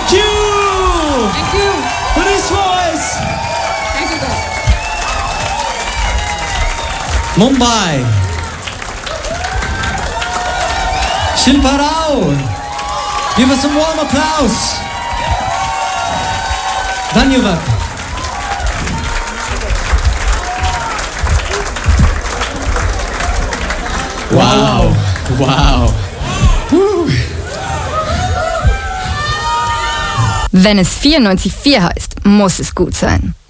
Thank you. Thank you. Police Voice. Thank you, guys. Mumbai. Shilpa Rao. Give us some warm applause. Dhanyavad. Wow. Wow. Wenn es 94,4 heißt, muss es gut sein.